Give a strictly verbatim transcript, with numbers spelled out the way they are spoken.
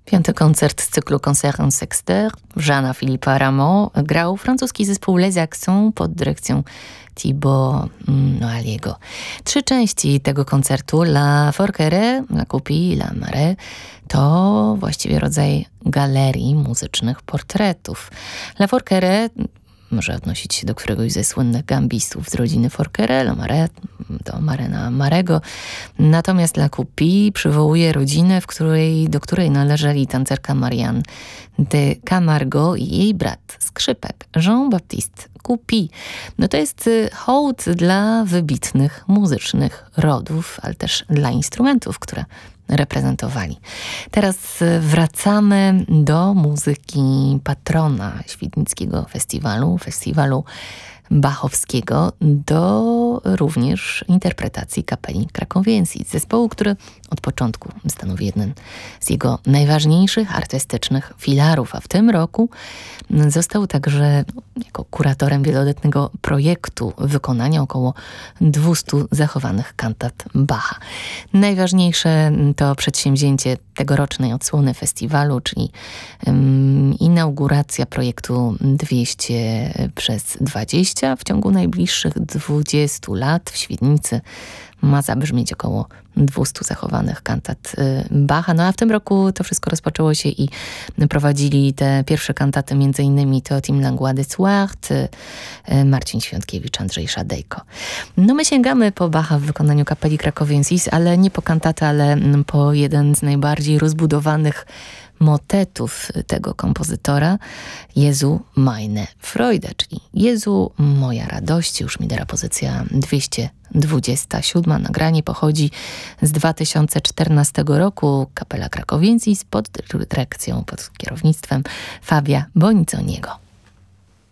Piąty koncert z cyklu Concert en Sexter Jeana Philippa Rameau grał francuski zespół Les Accents pod dyrekcją Thibaut Noaliego. Trzy części tego koncertu, La Forquerie, La Coupie, La Marée, to właściwie rodzaj galerii muzycznych portretów. La Forquerie może odnosić się do któregoś ze słynnych gambistów z rodziny Forquerie, La Marée, do Marena Marego. Natomiast La Coupie przywołuje rodzinę, w której, do której należeli tancerka Marianne de Camargo i jej brat, skrzypek Jean-Baptiste Coupie. No to jest hołd dla wybitnych muzycznych rodów, ale też dla instrumentów, które reprezentowali. Teraz wracamy do muzyki patrona Świdnickiego Festiwalu, Festiwalu Bachowskiego, do również interpretacji Kapeli Krakowiensis, zespołu, który od początku stanowi jeden z jego najważniejszych artystycznych filarów, a w tym roku został także jako kuratorem wieloletniego projektu wykonania około dwustu zachowanych kantat Bacha. Najważniejsze to przedsięwzięcie tegorocznej odsłony festiwalu, czyli um, inauguracja projektu dwieście przez dwadzieścia. W ciągu najbliższych dwudziestu lat w Świdnicy ma zabrzmieć około dwustu zachowanych kantat Bacha. No a w tym roku to wszystko rozpoczęło się i prowadzili te pierwsze kantaty między innymi Teotim Langlois de Suart, Marcin Świątkiewicz, Andrzej Szadejko. No my sięgamy po Bacha w wykonaniu Kapeli Krakowiensis, ale nie po kantatę, ale po jeden z najbardziej rozbudowanych motetów tego kompozytora, Jezu meine Freude, czyli Jezu moja radość. Już Midera pozycja dwieście dwudziesta siódma. Nagranie pochodzi z dwa tysiące czternastego roku. Kapela Krakowiensis pod dyrekcją, pod kierownictwem Fabia Bonizoniego.